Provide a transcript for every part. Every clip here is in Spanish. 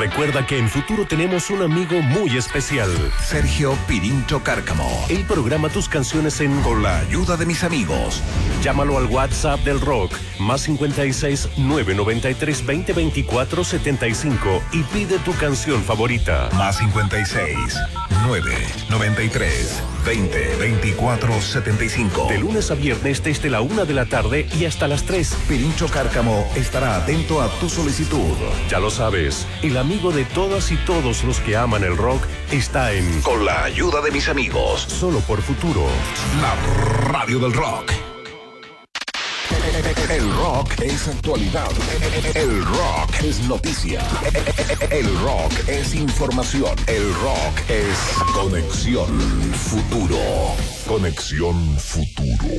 Recuerda que en Futuro tenemos un amigo muy especial. Sergio Pirincho Cárcamo. Él programa tus canciones Con la ayuda de mis amigos. Llámalo al WhatsApp del rock, más 56 993 20 24 75 y pide tu canción favorita. Más 56 993 20 24 75. De lunes a viernes desde la 1 de la tarde y hasta las 3. Pirincho Cárcamo estará atento a tu solicitud. Ya lo sabes, el amigo de todas y todos los que aman el rock está en Con la ayuda de mis amigos. Solo por Futuro. La radio del rock. El rock es actualidad. El rock es noticia. El rock es información. El rock es Conexión Futuro. Conexión Futuro.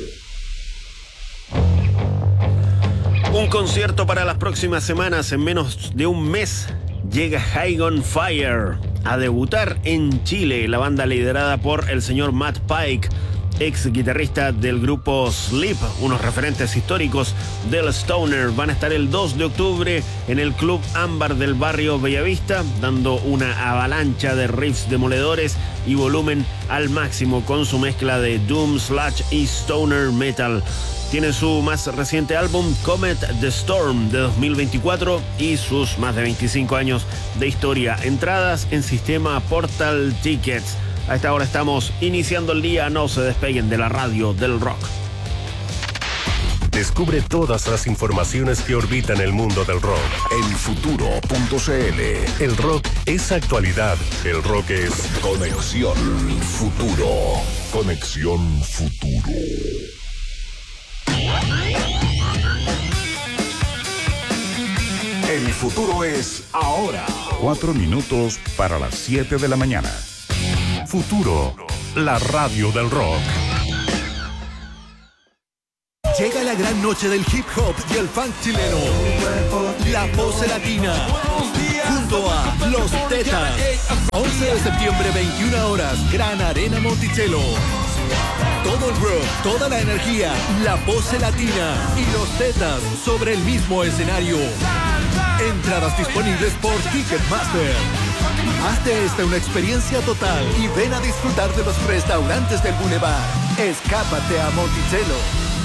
Un concierto para las próximas semanas. En menos de un mes llega High on Fire a debutar en Chile. La banda liderada por el señor Matt Pike, ex guitarrista del grupo Sleep, unos referentes históricos del Stoner. Van a estar el 2 de octubre en el Club Ámbar del barrio Bellavista, dando una avalancha de riffs demoledores y volumen al máximo con su mezcla de Doom, Sludge y Stoner Metal. Tiene su más reciente álbum Comet the Storm de 2024 y sus más de 25 años de historia. Entradas en sistema Portal Tickets. A esta hora estamos iniciando el día. No se despeguen de la radio del rock. Descubre todas las informaciones que orbitan el mundo del rock. Elfuturo.cl. El rock es actualidad. El rock es Conexión Futuro. Conexión Futuro. El futuro es ahora. 4 minutos para las 7 de la mañana. Futuro, la radio del rock. Llega la gran noche del hip hop y el funk chileno. La Pose Latina. Junto a Los Tetas. 11 de septiembre, 21 horas. Gran Arena Monticello. Todo el rock, toda la energía, La Pose Latina y Los Tetas sobre el mismo escenario. Entradas disponibles por Ticketmaster. Haz de esta una experiencia total y ven a disfrutar de los restaurantes del Boulevard. Escápate a Monticello.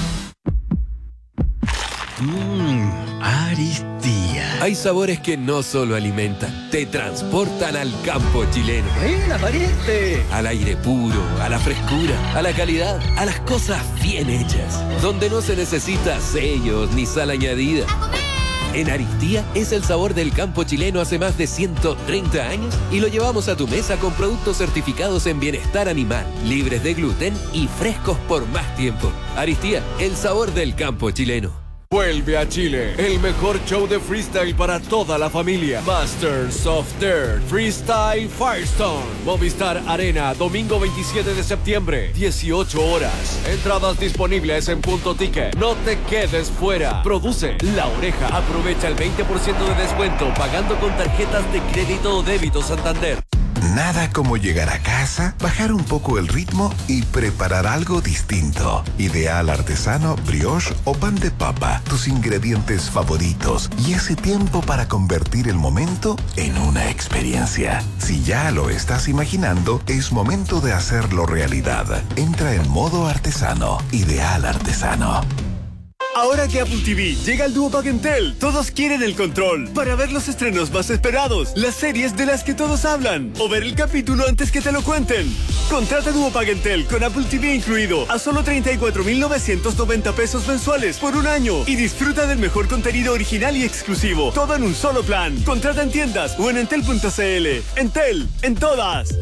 Aristía. Hay sabores que no solo alimentan, te transportan al campo chileno. ¡Buena, pariente! Al aire puro, a la frescura, a la calidad, a las cosas bien hechas. Donde no se necesita sellos ni sal añadida. En Aristía es el sabor del campo chileno hace más de 130 años y lo llevamos a tu mesa con productos certificados en bienestar animal, libres de gluten y frescos por más tiempo. Aristía, el sabor del campo chileno. Vuelve a Chile, el mejor show de freestyle para toda la familia. Masters of Dirt Freestyle Firestone. Movistar Arena, domingo 27 de septiembre, 18 horas. Entradas disponibles en Punto Ticket. No te quedes fuera. Produce La Oreja. Aprovecha el 20% de descuento pagando con tarjetas de crédito o débito Santander. Nada como llegar a casa, bajar un poco el ritmo y preparar algo distinto. Ideal artesano, brioche o pan de papa, tus ingredientes favoritos y ese tiempo para convertir el momento en una experiencia. Si ya lo estás imaginando, es momento de hacerlo realidad. Entra en modo artesano. Ideal artesano. Ahora que Apple TV llega al dúo Pack Entel, todos quieren el control para ver los estrenos más esperados, las series de las que todos hablan o ver el capítulo antes que te lo cuenten. Contrata dúo Pack Entel con Apple TV incluido a solo 34,990 pesos mensuales por un año y disfruta del mejor contenido original y exclusivo, todo en un solo plan. Contrata en tiendas o en entel.cl. Entel, en todas.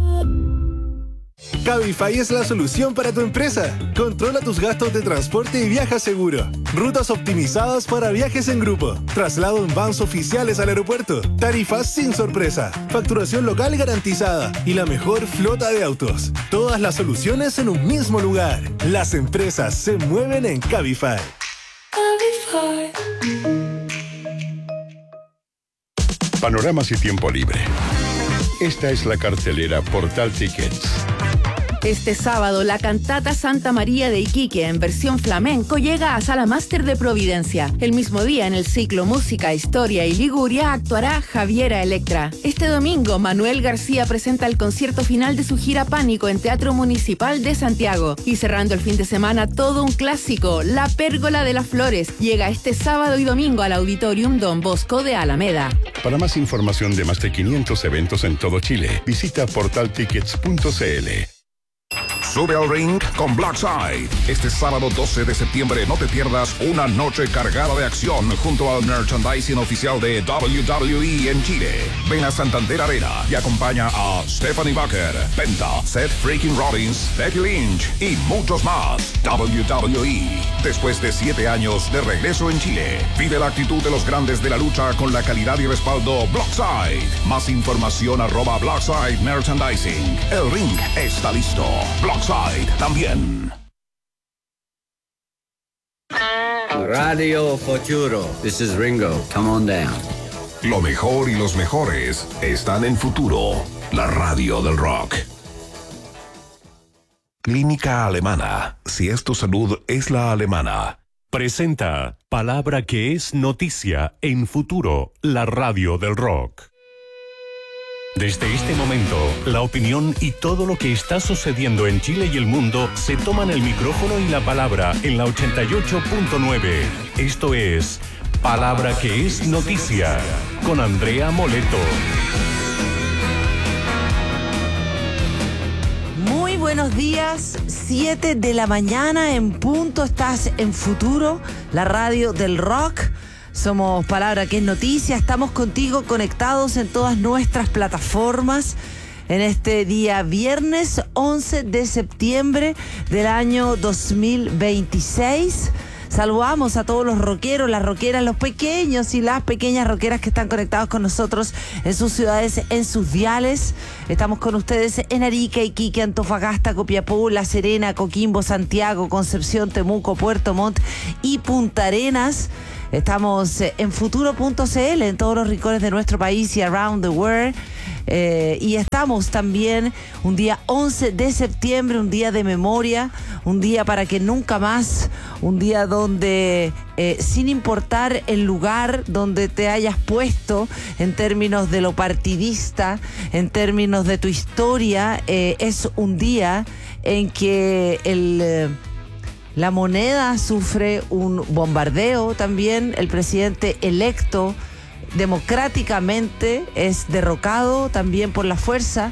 Cabify es la solución para tu empresa. Controla tus gastos de transporte y viaja seguro. Rutas optimizadas para viajes en grupo. Traslado en vans oficiales al aeropuerto. Tarifas sin sorpresa. Facturación local garantizada. Y la mejor flota de autos. Todas las soluciones en un mismo lugar. Las empresas se mueven en Cabify. Panoramas y tiempo libre. Esta es la cartelera Portal Tickets. Este sábado, la cantata Santa María de Iquique en versión flamenco llega a Sala Máster de Providencia. El mismo día, en el ciclo Música, Historia y Liguria, actuará Javiera Electra. Este domingo, Manuel García presenta el concierto final de su gira Pánico en Teatro Municipal de Santiago. Y cerrando el fin de semana, todo un clásico, La Pérgola de las Flores, llega este sábado y domingo al Auditorium Don Bosco de Alameda. Para más información de más de 500 eventos en todo Chile, visita portaltickets.cl. Sube al ring con Blackside. Este sábado 12 de septiembre no te pierdas una noche cargada de acción junto al merchandising oficial de WWE en Chile. Ven a Santander Arena y acompaña a Stephanie Bucker, Penta, Seth Freaking Rollins, Becky Lynch y muchos más. WWE. Después de 7 años de regreso en Chile, vive la actitud de los grandes de la lucha con la calidad y respaldo Blackside. Más información @Blackside Merchandising. El ring está listo. Blackside también. Radio Futuro. This is Ringo. Come on down. Lo mejor y los mejores están en Futuro, la radio del rock. Clínica Alemana. Si es tu salud, es la alemana. Presenta Palabra que es noticia en Futuro, la radio del rock. Desde este momento, la opinión y todo lo que está sucediendo en Chile y el mundo se toman el micrófono y la palabra en la 88.9. Esto es Palabra que es noticia con Andrea Moleto. Muy buenos días, 7 de la mañana en punto, estás en Futuro, la radio del rock. Somos Palabra que es noticia, estamos contigo conectados en todas nuestras plataformas en este día viernes 11 de septiembre del año 2026. Saludamos a todos los rockeros, las rockeras, los pequeños y las pequeñas rockeras que están conectados con nosotros en sus ciudades, en sus diales. Estamos con ustedes en Arica, Iquique, Antofagasta, Copiapó, La Serena, Coquimbo, Santiago, Concepción, Temuco, Puerto Montt y Punta Arenas. Estamos en futuro.cl en todos los rincones de nuestro país y around the world. Y estamos también un día 11 de septiembre, un día de memoria, un día para que nunca más, un día donde sin importar el lugar donde te hayas puesto en términos de lo partidista, en términos de tu historia, es un día en que la moneda sufre un bombardeo también. El presidente electo democráticamente es derrocado también por la fuerza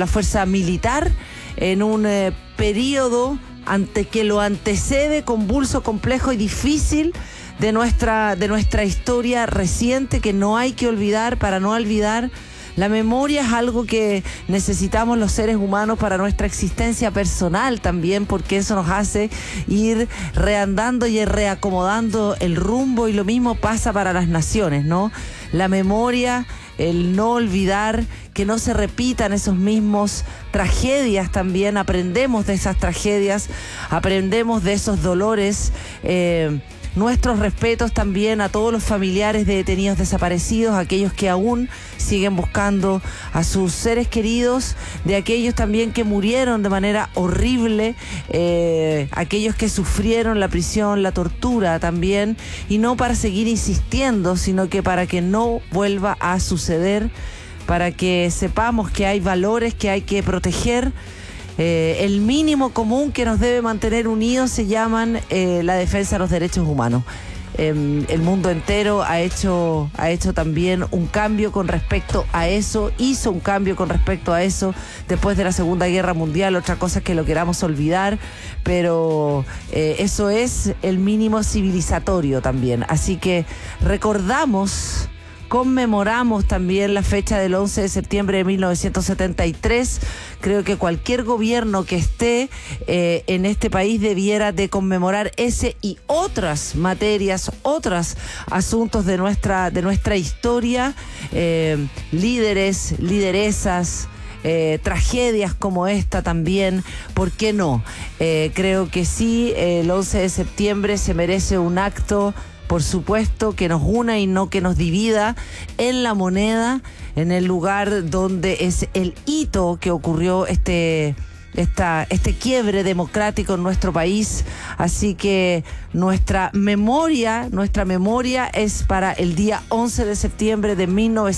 militar en un periodo que lo antecede convulso, complejo y difícil de nuestra historia reciente, que no hay que olvidar. Para no olvidar, la memoria es algo que necesitamos los seres humanos para nuestra existencia personal también, porque eso nos hace ir reandando y reacomodando el rumbo, y lo mismo pasa para las naciones, ¿no? La memoria, el no olvidar, que no se repitan esos mismos tragedias también. Aprendemos de esas tragedias, aprendemos de esos dolores. Nuestros respetos también a todos los familiares de detenidos desaparecidos, aquellos que aún siguen buscando a sus seres queridos, de aquellos también que murieron de manera horrible, aquellos que sufrieron la prisión, la tortura también, y no para seguir insistiendo, sino que para que no vuelva a suceder, para que sepamos que hay valores que hay que proteger. El mínimo común que nos debe mantener unidos se llaman la defensa de los derechos humanos. El mundo entero ha hecho también un cambio con respecto a eso, hizo un cambio con respecto a eso después de la Segunda Guerra Mundial. Otra cosa es que lo queramos olvidar, pero eso es el mínimo civilizatorio también. Así que recordamos, conmemoramos también la fecha del 11 de septiembre de 1973. Creo que cualquier gobierno que esté en este país debiera de conmemorar ese y otras materias, otros asuntos de nuestra historia, líderes, lideresas, tragedias como esta también, ¿por qué no? Creo que sí, el 11 de septiembre se merece un acto, por supuesto, que nos una y no que nos divida, en la moneda, en el lugar donde es el hito que ocurrió este este quiebre democrático en nuestro país. Así que nuestra memoria es para el día 11 de septiembre de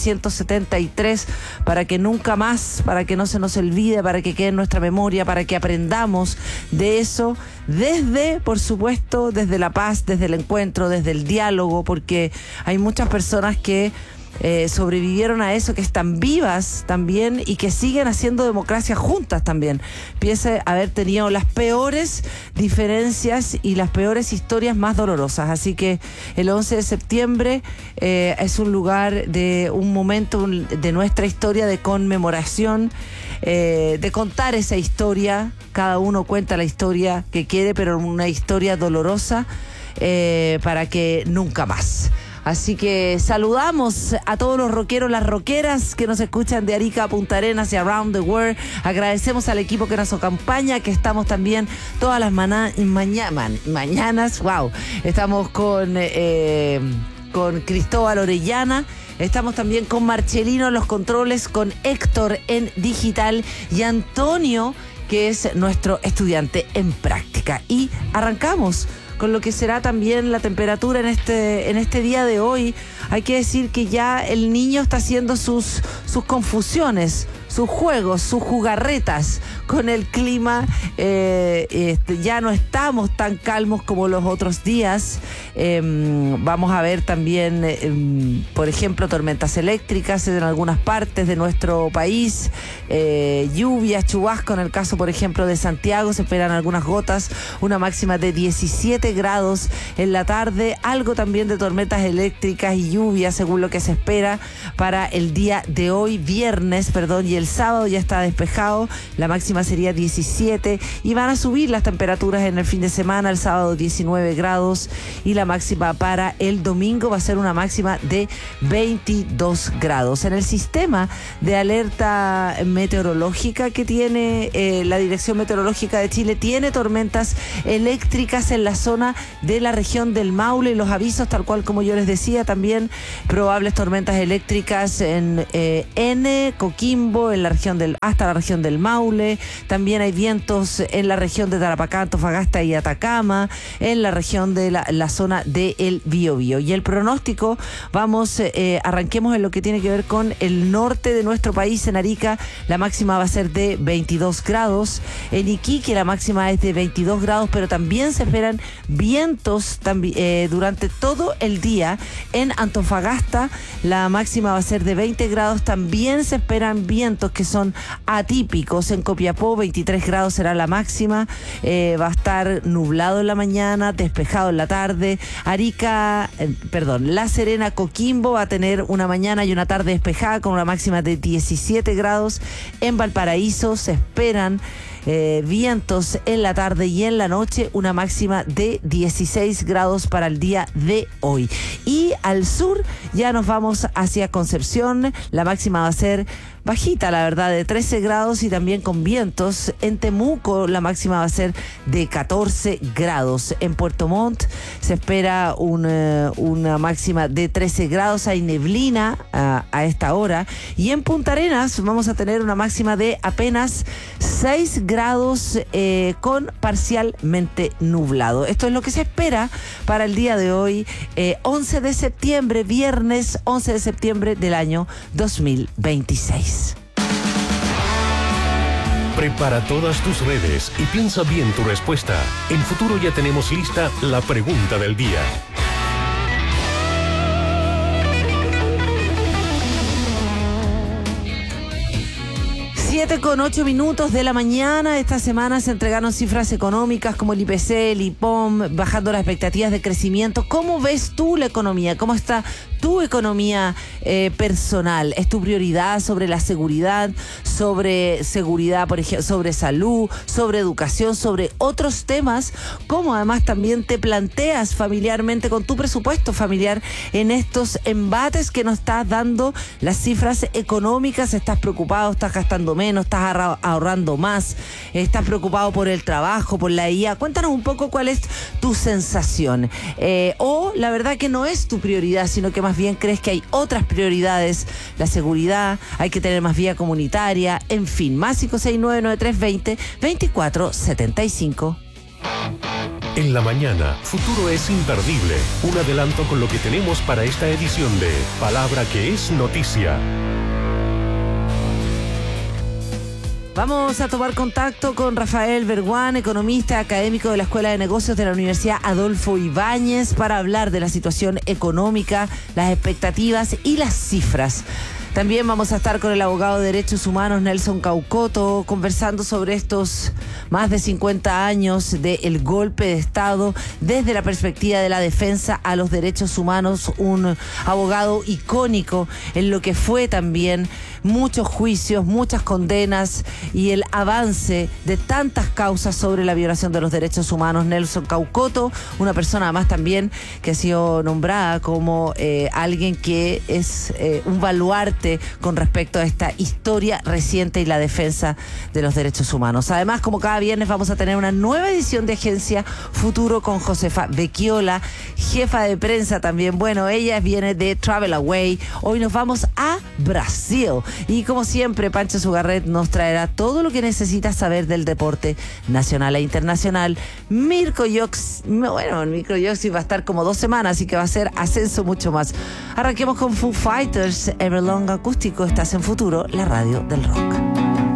1973, para que nunca más, para que no se nos olvide, para que quede en nuestra memoria, para que aprendamos de eso desde, por supuesto, desde la paz, desde el encuentro, desde el diálogo, porque hay muchas personas que sobrevivieron a eso, que están vivas también y que siguen haciendo democracia juntas también, pese a haber tenido las peores diferencias y las peores historias más dolorosas. Así que el 11 de septiembre es un lugar de un momento de nuestra historia de conmemoración, de contar esa historia. Cada uno cuenta la historia que quiere, pero una historia dolorosa, para que nunca más. Así que saludamos a todos los rockeros, las rockeras que nos escuchan de Arica a Punta Arenas y around the world. Agradecemos al equipo que nos acompaña, que estamos también todas las mañanas. Wow. Estamos con Cristóbal Orellana. Estamos también con Marcelino en los controles, con Héctor en digital y Antonio, que es nuestro estudiante en práctica. Y arrancamos con lo que será también la temperatura en este día de hoy. Hay que decir que ya el niño está haciendo sus confusiones, sus juegos, sus jugarretas con el clima. Ya no estamos tan calmos como los otros días. Vamos a ver también, por ejemplo, tormentas eléctricas en algunas partes de nuestro país, lluvias, chubasco en el caso, por ejemplo, de Santiago. Se esperan algunas gotas, una máxima de 17 grados en la tarde, algo también de tormentas eléctricas y lluvias según lo que se espera para el día de hoy, viernes, y el sábado ya está despejado, la máxima sería 17 y van a subir las temperaturas en el fin de semana. El sábado 19 grados y la máxima para el domingo va a ser una máxima de 22 grados. En el sistema de alerta meteorológica que tiene la Dirección Meteorológica de Chile, tiene tormentas eléctricas en la zona de la región del Maule, y los avisos, tal cual como yo les decía, también probables tormentas eléctricas en Coquimbo, en la región hasta la región del Maule. También hay vientos en la región de Tarapacá, Antofagasta y Atacama, en la región de la zona del Biobío. Y el pronóstico, arranquemos en lo que tiene que ver con el norte de nuestro país. En Arica la máxima va a ser de 22 grados, en Iquique la máxima es de 22 grados, pero también se esperan vientos durante todo el día. En Antofagasta la máxima va a ser de 20 grados, también se esperan vientos que son atípicos. En Copiapó 23 grados será la máxima, va a estar nublado en la mañana, despejado en la tarde. La Serena, Coquimbo va a tener una mañana y una tarde despejada con una máxima de 17 grados. En Valparaíso se esperan vientos en la tarde y en la noche, una máxima de 16 grados para el día de hoy. Y al sur ya nos vamos hacia Concepción, la máxima va a ser bajita, la verdad, de 13 grados y también con vientos. En Temuco la máxima va a ser de 14 grados. En Puerto Montt se espera una máxima de 13 grados. Hay neblina a esta hora. Y en Punta Arenas vamos a tener una máxima de apenas 6 grados con parcialmente nublado. Esto es lo que se espera para el día de hoy, 11 de septiembre, viernes 11 de septiembre del año 2026. Prepara todas tus redes y piensa bien tu respuesta. En Futuro ya tenemos lista la pregunta del día. 7:08 de la mañana. Esta semana se entregaron cifras económicas como el IPC, el IPOM, bajando las expectativas de crecimiento. ¿Cómo ves tú la economía? ¿Cómo está tu economía personal? ¿Es tu prioridad sobre la seguridad, por ejemplo, sobre salud, sobre educación, sobre otros temas? ¿Cómo además también te planteas familiarmente con tu presupuesto familiar en estos embates que nos estás dando las cifras económicas? ¿Estás preocupado? ¿Estás gastando menos? menos, estás ahorrando más, estás preocupado por el trabajo, por la IA. Cuéntanos un poco cuál es tu sensación. O la verdad que no es tu prioridad, sino que más bien crees que hay otras prioridades, la seguridad, hay que tener más vía comunitaria, en fin, más 569-9320-2475. En la mañana, Futuro es imperdible. Un adelanto con lo que tenemos para esta edición de Palabra que es Noticia. Vamos a tomar contacto con Rafael Berguán, economista académico de la Escuela de Negocios de la Universidad Adolfo Ibáñez, para hablar de la situación económica, las expectativas y las cifras. También vamos a estar con el abogado de Derechos Humanos Nelson Caucoto, conversando sobre estos más de 50 años del golpe de Estado desde la perspectiva de la defensa a los derechos humanos, un abogado icónico en lo que fue también muchos juicios, muchas condenas y el avance de tantas causas sobre la violación de los derechos humanos. Nelson Caucoto, una persona además también que ha sido nombrada como alguien que es un baluarte con respecto a esta historia reciente y la defensa de los derechos humanos. Además, como cada viernes, vamos a tener una nueva edición de Agencia Futuro con Josefa Becchiola, jefa de prensa también. Bueno, ella viene de Travel Away. Hoy nos vamos a Brasil. Y como siempre, Pancho Sugarret nos traerá todo lo que necesitas saber del deporte nacional e internacional. Mirko Jox va a estar como 2 semanas, así que va a ser ascenso mucho más. Arranquemos con Foo Fighters, Everlong Acústico. Estás en Futuro, la radio del rock.